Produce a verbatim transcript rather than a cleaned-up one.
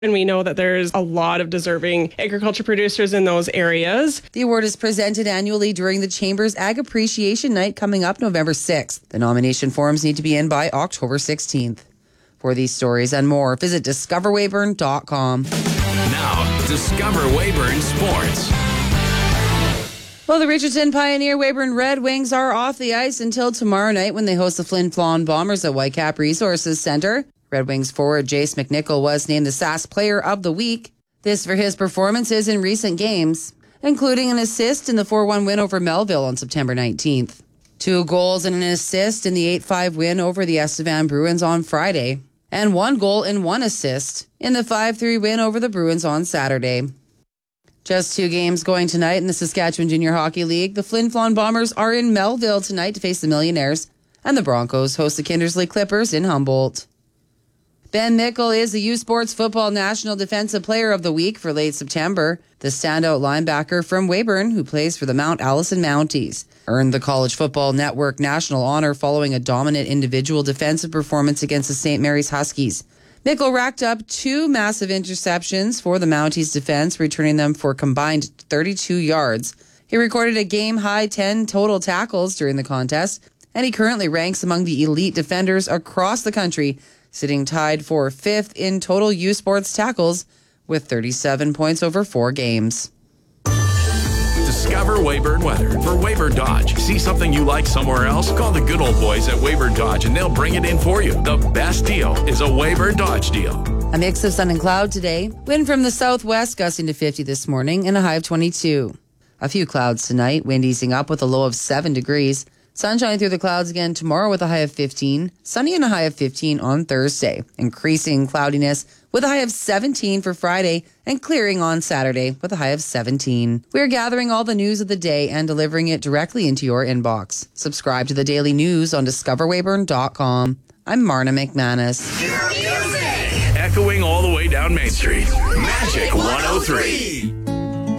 And we know that there's a lot of deserving agriculture producers in those areas. The award is presented annually during the Chamber's Ag Appreciation Night coming up November sixth. The nomination forms need to be in by October sixteenth. For these stories and more, visit discover weyburn dot com. Now, Discover Weyburn Sports. Well, the Richardson Pioneer Weyburn Red Wings are off the ice until tomorrow night when they host the Flin Flon Bombers at Whitecap Resources Centre. Red Wings forward Jace McNichol was named the S A S Player of the Week. This for his performances in recent games, including an assist in the four one win over Melville on September nineteenth. Two goals and an assist in the eight five win over the Estevan Bruins on Friday. And one goal and one assist in the five three win over the Bruins on Saturday. Just two games going tonight in the Saskatchewan Junior Hockey League. The Flin Flon Bombers are in Melville tonight to face the Millionaires, and the Broncos host the Kindersley Clippers in Humboldt. Ben Mickle is the U Sports Football National Defensive Player of the Week for late September. The standout linebacker from Weyburn, who plays for the Mount Allison Mounties, earned the College Football Network national honor following a dominant individual defensive performance against the Saint Mary's Huskies. Mickle racked up two massive interceptions for the Mounties defense, returning them for combined thirty-two yards. He recorded a game-high ten total tackles during the contest, and he currently ranks among the elite defenders across the country, sitting tied for fifth in total U Sports tackles with thirty-seven points over four games. Discover Weyburn weather for Weyburn Dodge. See something you like somewhere else? Call the good old boys at Weyburn Dodge and they'll bring it in for you. The best deal is a Weyburn Dodge deal. A mix of sun and cloud today. Wind from the southwest gusting to fifty this morning and a high of twenty-two. A few clouds tonight, wind easing up with a low of seven degrees. Sunshine through the clouds again tomorrow with a high of fifteen. Sunny and a high of fifteen on Thursday. Increasing cloudiness with a high of seventeen for Friday and clearing on Saturday with a high of seventeen. We're gathering all the news of the day and delivering it directly into your inbox. Subscribe to the daily news on discover weyburn dot com. I'm Marna McManus. Echoing all the way down Main Street. Magic one oh three.